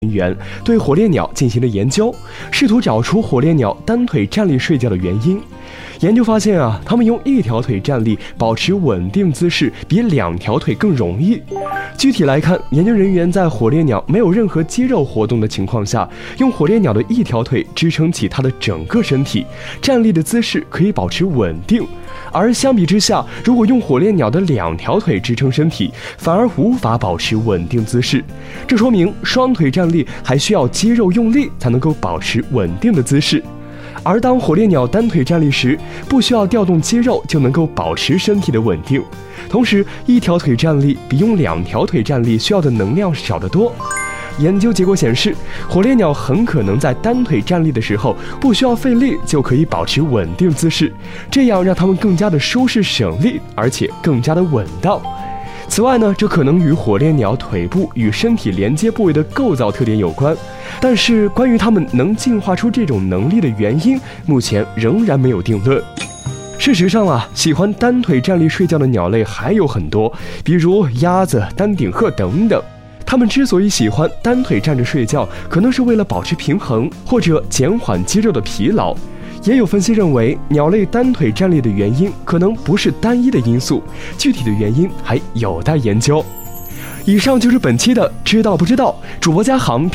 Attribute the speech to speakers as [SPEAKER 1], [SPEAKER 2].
[SPEAKER 1] 人员对火烈鸟进行了研究，试图找出火烈鸟单腿站立睡觉的原因。研究发现它们用一条腿站立保持稳定姿势比两条腿更容易。具体来看，研究人员在火烈鸟没有任何肌肉活动的情况下，用火烈鸟的一条腿支撑起它的整个身体，站立的姿势可以保持稳定。而相比之下，如果用火烈鸟的两条腿支撑身体，反而无法保持稳定姿势。这说明双腿站立还需要肌肉用力才能够保持稳定的姿势。而当火烈鸟单腿站立时，不需要调动肌肉就能够保持身体的稳定。同时，一条腿站立比用两条腿站立需要的能量少得多。研究结果显示，火烈鸟很可能在单腿站立的时候不需要费力就可以保持稳定姿势，这样让它们更加的舒适省力，而且更加的稳当。此外呢，这可能与火烈鸟腿部与身体连接部位的构造特点有关，但是关于它们能进化出这种能力的原因，目前仍然没有定论。事实上喜欢单腿站立睡觉的鸟类还有很多，比如鸭子、丹顶鹤等等。它们之所以喜欢单腿站着睡觉，可能是为了保持平衡，或者减缓肌肉的疲劳。也有分析认为，鸟类单腿站立的原因可能不是单一的因素，具体的原因还有待研究。以上就是本期的知道不知道，主播家航。